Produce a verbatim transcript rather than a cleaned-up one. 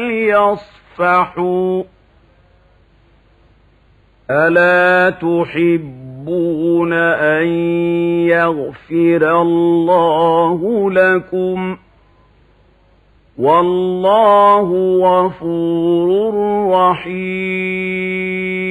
وليصفحوا ألا تحبون أن يغفر الله لكم والله غفور رحيم